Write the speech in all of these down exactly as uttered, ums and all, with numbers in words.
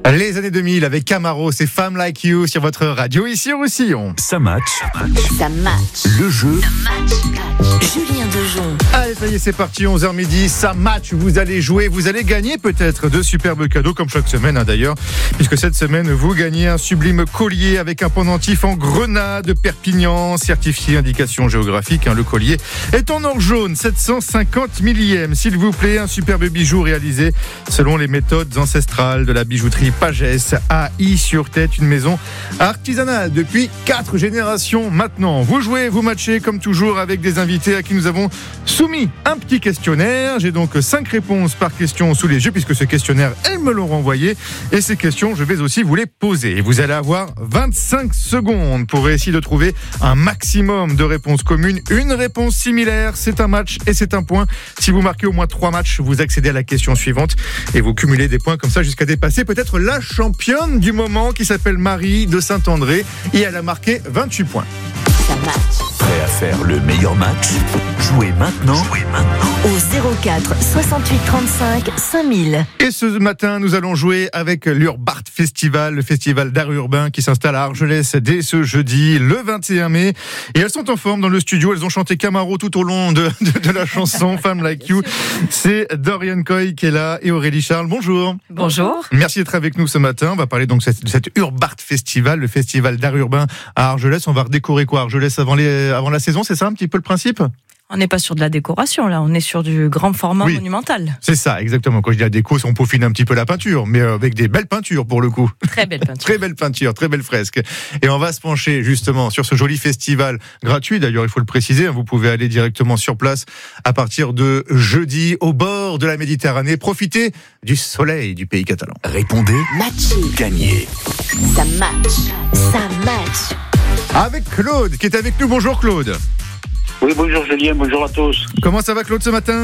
Les années deux mille avec Camaro, c'est Femme Like You sur votre radio ici au Roussillon. Ça match. Ça match. Le jeu. Ça match. Julien Dejon. Allez, ça y est, c'est parti, onze heures midi, ça match. Vous allez jouer, vous allez gagner peut-être de superbes cadeaux comme chaque semaine hein, d'ailleurs. Puisque cette semaine, vous gagnez un sublime collier avec un pendentif en grenade Perpignan, certifié indication géographique. Hein, le collier est en or jaune, sept cent cinquante millième. S'il vous plaît, un superbe bijou réalisé selon les méthodes ancestrales de la bijouterie Pagès à I-sur-Tête, une maison artisanale depuis quatre générations maintenant. Vous jouez, vous matchez comme toujours avec des invités à qui nous avons soumis un petit questionnaire. J'ai donc cinq réponses par question sous les yeux puisque ce questionnaire, elles me l'ont renvoyé. Et ces questions, je vais aussi vous les poser. Et vous allez avoir vingt-cinq secondes pour essayer de trouver un maximum de réponses communes. Une réponse similaire, c'est un match et c'est un point. Si vous marquez au moins trois matchs, vous accédez à la question suivante et vous cumulez des points comme ça jusqu'à dépasser peut-être la championne du moment qui s'appelle Marie de Saint-André et elle a marqué vingt-huit points. Ça match. Prêt à faire le meilleur match? Jouez maintenant. Jouez maintenant. Au zéro quatre soixante-huit trente-cinq cinq mille. Et ce matin, nous allons jouer avec l'Urbart Festival, le festival d'art urbain qui s'installe à Argelès dès ce jeudi, le vingt et un mai. Et elles sont en forme dans le studio. Elles ont chanté Camaro tout au long de, de, de la chanson Femme Like You. C'est Dorian Coy qui est là et Aurélie Charles. Bonjour. Bonjour. Merci d'être avec nous ce matin. On va parler donc de cet, de cet Urbart Festival, le festival d'art urbain à Argelès. On va redécorer quoi, Argelès avant, les, avant la saison, c'est ça un petit peu le principe ? On n'est pas sur de la décoration, là. On est sur du grand format oui, monumental. C'est ça, exactement. Quand je dis la déco, on peaufine un petit peu la peinture, mais avec des belles peintures pour le coup. Très belle peinture. Très belle peinture, très belle fresque. Et on va se pencher justement sur ce joli festival gratuit. D'ailleurs, il faut le préciser, vous pouvez aller directement sur place à partir de jeudi au bord de la Méditerranée. Profitez du soleil du pays catalan. Répondez. Matcher. Gagnez. Ça match. Ça match. Avec Claude qui est avec nous. Bonjour Claude. Oui, bonjour Julien, bonjour à tous. Comment ça va Claude ce matin ?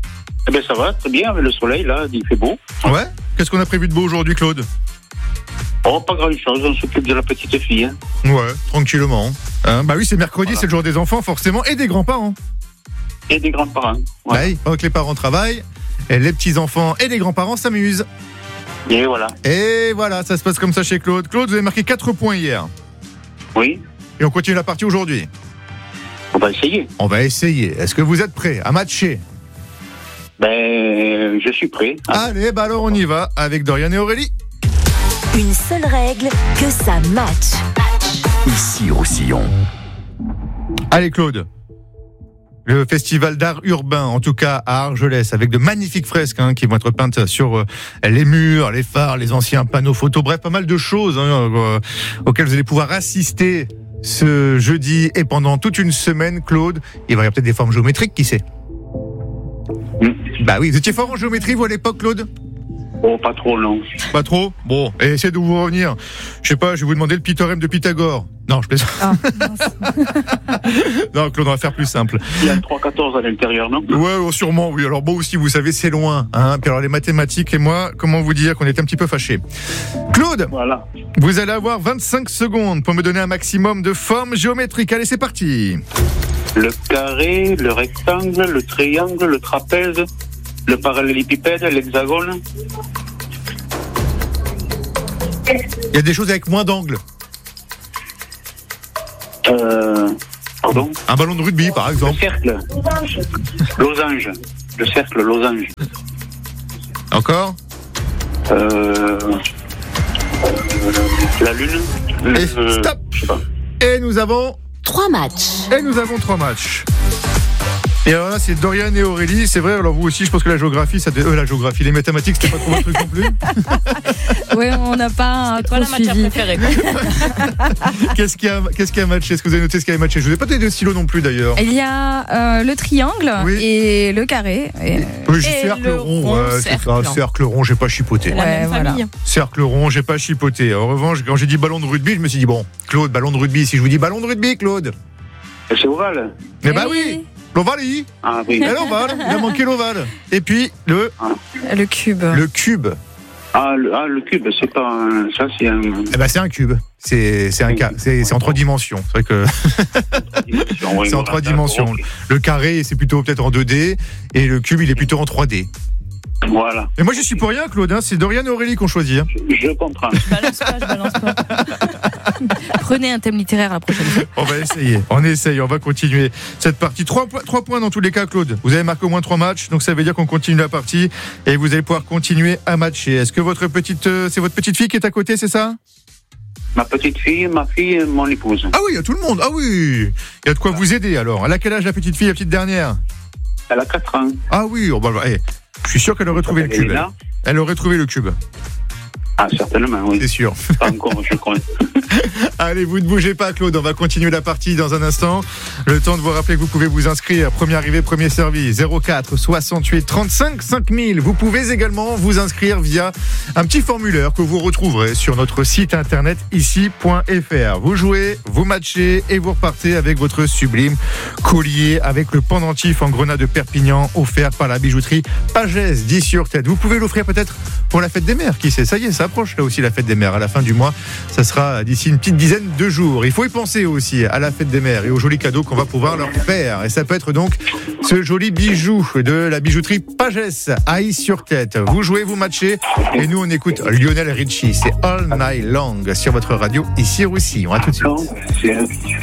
Eh bien ça va, très bien, avec le soleil là, il fait beau. Ouais. Qu'est-ce qu'on a prévu de beau aujourd'hui Claude ? Oh, pas grand chose, on s'occupe de la petite fille. Hein. Ouais, tranquillement. Hein, bah oui, c'est mercredi, voilà. C'est le jour des enfants forcément, et des grands-parents. Et des grands-parents. Voilà. Bah, pendant que les parents travaillent, et les petits-enfants et les grands-parents s'amusent. Et voilà. Et voilà, ça se passe comme ça chez Claude. Claude, vous avez marqué quatre points hier. Oui. Et on continue la partie aujourd'hui. On va essayer. On va essayer. Est-ce que vous êtes prêts à matcher ? Ben, je suis prêt. Allez, bah alors on y va avec Dorian et Aurélie. Une seule règle, que ça match. Ici, Roussillon. Allez, Claude. Le festival d'art urbain, en tout cas à Argelès, avec de magnifiques fresques hein, qui vont être peintes sur euh, les murs, les phares, les anciens panneaux photos, bref, pas mal de choses hein, euh, auxquelles vous allez pouvoir assister ce jeudi et pendant toute une semaine, Claude. Il va y avoir peut-être des formes géométriques, qui sait ? Mmh. Bah oui, vous étiez fort en géométrie, vous, à l'époque, Claude ? Oh, pas trop, non. Pas trop ? Bon, et essayez de vous revenir. Je sais pas, je vais vous demander le pittorème de Pythagore. Non, je plaisante. Ah, non, Claude, on va faire plus simple. Il y a trois quatorze à l'intérieur, non ? Ouais, oh, sûrement, oui. Alors bon, aussi, vous savez, c'est loin. Hein. Puis alors, les mathématiques et moi, comment vous dire qu'on était un petit peu fâchés. Claude, voilà. Vous allez avoir vingt-cinq secondes pour me donner un maximum de formes géométriques. Allez, c'est parti. Le carré, le rectangle, le triangle, le trapèze, le parallélépipède, l'hexagone. Il y a des choses avec moins d'angles. Euh, pardon ? Un ballon de rugby, par exemple. Le cercle. Losange. Le cercle, losange. Encore ? Euh, la lune. Et le, stop. Je sais pas. Et nous avons... Trois matchs. Et nous avons trois matchs. Et alors là, c'est Dorian et Aurélie. C'est vrai, alors vous aussi, je pense que la géographie, ça devait... euh, la géographie, les mathématiques, c'était pas trop votre truc non plus. Oui, on n'a pas trop la matière suivi. préférée. Qu'est-ce qui a, qu'est-ce qui a matché ? Est-ce que vous avez noté ce qui a matché ? Je vous ai pas donné de stylo non plus d'ailleurs. Il y a euh, le triangle oui. et le carré. Et, oui, j'ai et cercle le rond. rond, Ouais, cercle. c'est ça, cercle rond, j'ai pas chipoté. Ouais, La même voilà. famille. Cercle rond, j'ai pas chipoté. En revanche, quand j'ai dit ballon de rugby, je me suis dit, bon, Claude, ballon de rugby. Si je vous dis ballon de rugby, Claude. C'est ovale. Eh ben oui. L'ovale, il. Ah oui. Et l'ovale, il a manqué l'ovale. Et puis, le, Le cube. le cube. Ah le, ah, le cube, c'est pas un, ça, c'est un. Eh ben, c'est un cube. C'est, c'est un cas. C'est, c'est en trois dimensions. C'est vrai que c'est en trois dimensions. Le carré, c'est plutôt peut-être en deux D. Et le cube, il est plutôt en trois D. Voilà. Et moi, je suis pour rien, Claude. Hein. C'est Dorian et Aurélie qu'on choisit. Hein. Je comprends. Je balance pas, je balance pas. Prenez un thème littéraire la prochaine fois. On va essayer. On essaye. On va continuer cette partie. Trois, po- trois points dans tous les cas, Claude. Vous avez marqué au moins trois matchs. Donc, ça veut dire qu'on continue la partie. Et vous allez pouvoir continuer à matcher. Est-ce que votre petite, euh, c'est votre petite fille qui est à côté, c'est ça? Ma petite fille, ma fille, mon épouse. Ah oui, il y a tout le monde. Ah oui. Il y a de quoi vous aider alors. Elle a quel âge la petite fille, la petite dernière? Elle a quatre ans. Ah oui. Oh, bah, bah, eh, je suis sûr qu'elle aurait trouvé le cube. Elle, elle aurait trouvé le cube. Ah, certainement, oui. C'est sûr. Pas encore, je crois. Allez, vous ne bougez pas, Claude. On va continuer la partie dans un instant. Le temps de vous rappeler que vous pouvez vous inscrire. Premier arrivé, premier servi. zéro quatre soixante-huit trente-cinq cinq mille. Vous pouvez également vous inscrire via un petit formulaire que vous retrouverez sur notre site internet ici point f r. Vous jouez, vous matchez et vous repartez avec votre sublime collier avec le pendentif en grenat de Perpignan offert par la bijouterie Pagès dix sur tête. Vous pouvez l'offrir peut-être pour la fête des mères. Qui sait? Ça y est, ça approche là aussi la fête des mères. À la fin du mois, ça sera d'ici une petite dizaine de jours. Il faut y penser aussi à la fête des mères et aux jolis cadeaux qu'on va pouvoir leur faire. Et ça peut être donc ce joli bijou de la bijouterie Pagès à Is-sur-Tête. Vous jouez, vous matchez et nous on écoute Lionel Richie. C'est All Night Long sur votre radio ici aussi. On va tout de suite. Non, c'est-